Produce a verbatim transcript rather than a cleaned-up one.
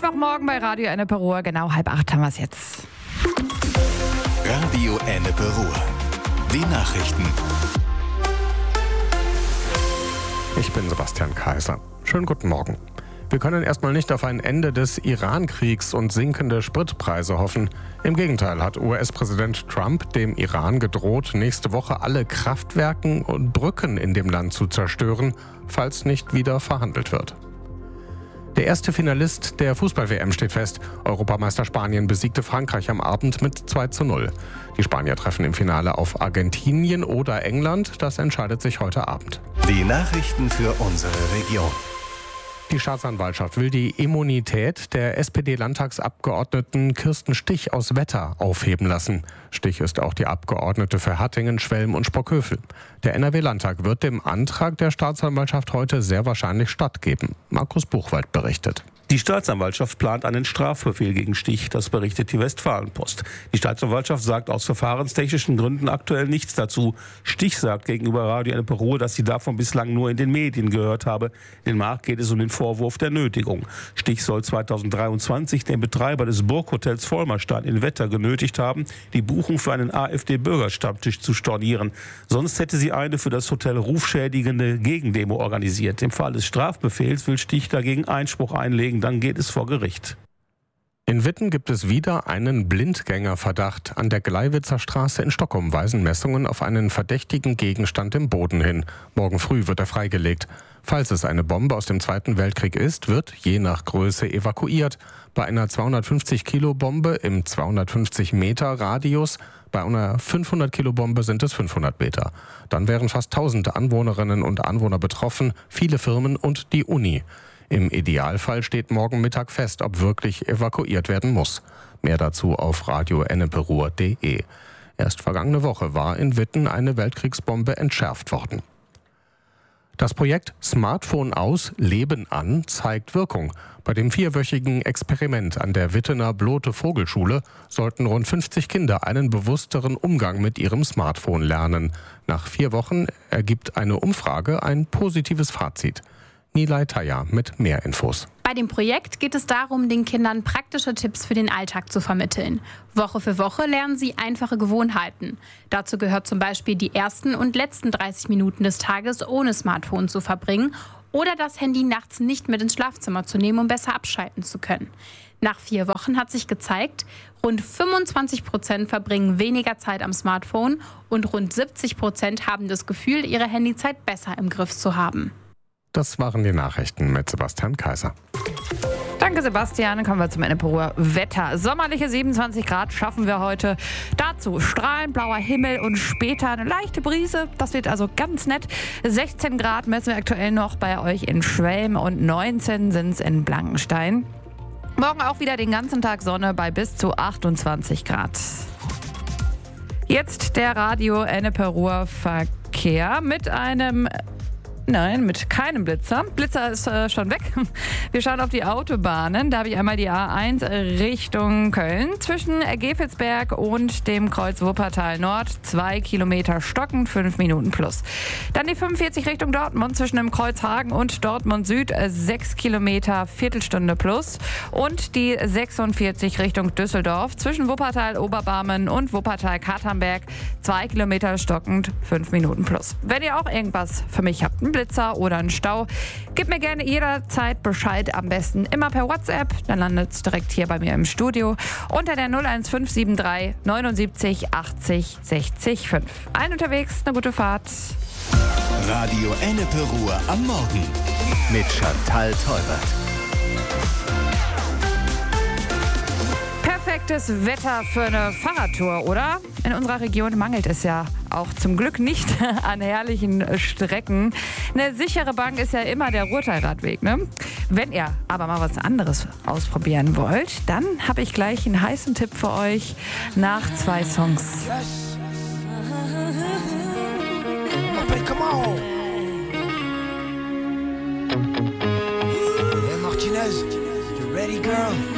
Mittwochmorgen bei Radio Ennepe Ruhr. Genau halb acht haben wir es jetzt. Radio Ennepe Ruhr. Die Nachrichten. Ich bin Sebastian Kaiser. Schönen guten Morgen. Wir können erstmal nicht auf ein Ende des Iran-Kriegs und sinkende Spritpreise hoffen. Im Gegenteil hat U S-Präsident Trump dem Iran gedroht, nächste Woche alle Kraftwerke und Brücken in dem Land zu zerstören, falls nicht wieder verhandelt wird. Der erste Finalist der Fußball-W M steht fest. Europameister Spanien besiegte Frankreich am Abend mit zwei zu null. Die Spanier treffen im Finale auf Argentinien oder England. Das entscheidet sich heute Abend. Die Nachrichten für unsere Region. Die Staatsanwaltschaft will die Immunität der S P D-Landtagsabgeordneten Kirsten Stich aus Wetter aufheben lassen. Stich ist auch die Abgeordnete für Hattingen, Schwelm und Sprockhövel. Der N R W-Landtag wird dem Antrag der Staatsanwaltschaft heute sehr wahrscheinlich stattgeben. Markus Buchwald berichtet. Die Staatsanwaltschaft plant einen Strafbefehl gegen Stich, das berichtet die Westfalenpost. Die Staatsanwaltschaft sagt aus verfahrenstechnischen Gründen aktuell nichts dazu. Stich sagt gegenüber Radio Ennepe Ruhr, dass sie davon bislang nur in den Medien gehört habe. In den Markt geht es um den Vorwurf der Nötigung. Stich soll zweitausenddreiundzwanzig den Betreiber des Burghotels Vollmerstein in Wetter genötigt haben, die Buchung für einen AfD-Bürgerstammtisch zu stornieren. Sonst hätte sie eine für das Hotel rufschädigende Gegendemo organisiert. Im Fall des Strafbefehls will Stich dagegen Einspruch einlegen. Dann geht es vor Gericht. In Witten gibt es wieder einen Blindgängerverdacht. An der Gleiwitzer Straße in Stockholm weisen Messungen auf einen verdächtigen Gegenstand im Boden hin. Morgen früh wird er freigelegt. Falls es eine Bombe aus dem Zweiten Weltkrieg ist, wird je nach Größe evakuiert. Bei einer zweihundertfünfzig Kilo Bombe im zweihundertfünfzig Meter Radius, bei einer fünfhundert Kilo Bombe sind es fünfhundert Meter. Dann wären fast tausend Anwohnerinnen und Anwohner betroffen, viele Firmen und die Uni. Im Idealfall steht morgen Mittag fest, ob wirklich evakuiert werden muss. Mehr dazu auf radio ennepe ruhr punkt de. Erst vergangene Woche war in Witten eine Weltkriegsbombe entschärft worden. Das Projekt Smartphone aus, Leben an zeigt Wirkung. Bei dem vierwöchigen Experiment an der Wittener Blote Vogelschule sollten rund fünfzig Kinder einen bewussteren Umgang mit ihrem Smartphone lernen. Nach vier Wochen ergibt eine Umfrage ein positives Fazit. Nilay Taya mit mehr Infos. Bei dem Projekt geht es darum, den Kindern praktische Tipps für den Alltag zu vermitteln. Woche für Woche lernen sie einfache Gewohnheiten. Dazu gehört zum Beispiel, die ersten und letzten dreißig Minuten des Tages ohne Smartphone zu verbringen oder das Handy nachts nicht mit ins Schlafzimmer zu nehmen, um besser abschalten zu können. Nach vier Wochen hat sich gezeigt, rund fünfundzwanzig Prozent verbringen weniger Zeit am Smartphone und rund siebzig Prozent haben das Gefühl, ihre Handyzeit besser im Griff zu haben. Das waren die Nachrichten mit Sebastian Kaiser. Danke, Sebastian. Dann kommen wir zum Ennepe Ruhr Wetter. Sommerliche siebenundzwanzig Grad schaffen wir heute. Dazu strahlend blauer Himmel und später eine leichte Brise. Das wird also ganz nett. sechzehn Grad messen wir aktuell noch bei euch in Schwelm und neunzehn sind es in Blankenstein. Morgen auch wieder den ganzen Tag Sonne bei bis zu achtundzwanzig Grad. Jetzt der Radio Ennepe Ruhr Verkehr mit einem... Nein, mit keinem Blitzer. Blitzer ist äh, schon weg. Wir schauen auf die Autobahnen. Da habe ich einmal die A eins Richtung Köln. Zwischen Gefelsberg und dem Kreuz Wuppertal Nord. Zwei Kilometer stockend, fünf Minuten plus. Dann die fünfundvierzig Richtung Dortmund. Zwischen dem Kreuz Hagen und Dortmund Süd. Sechs Kilometer, Viertelstunde plus. Und die sechsundvierzig Richtung Düsseldorf. Zwischen Wuppertal Oberbarmen und Wuppertal Katernberg. Zwei Kilometer stockend, fünf Minuten plus. Wenn ihr auch irgendwas für mich habt, Blitzer oder einen Stau, gebt mir gerne jederzeit Bescheid, am besten immer per WhatsApp, dann landet es direkt hier bei mir im Studio unter der null eins fünf sieben drei neunundsiebzig achtzig sechzig fünf. Ein unterwegs, eine gute Fahrt. Radio Ennepe Ruhr am Morgen mit Chantal Teubert. Perfektes Wetter für eine Fahrradtour, oder? In unserer Region mangelt es ja auch zum Glück nicht an herrlichen Strecken. Eine sichere Bank ist ja immer der Ruhrtalradweg, ne? Wenn ihr aber mal was anderes ausprobieren wollt, dann habe ich gleich einen heißen Tipp für euch nach zwei Songs. Come on. Hey Martinez, you ready, girl?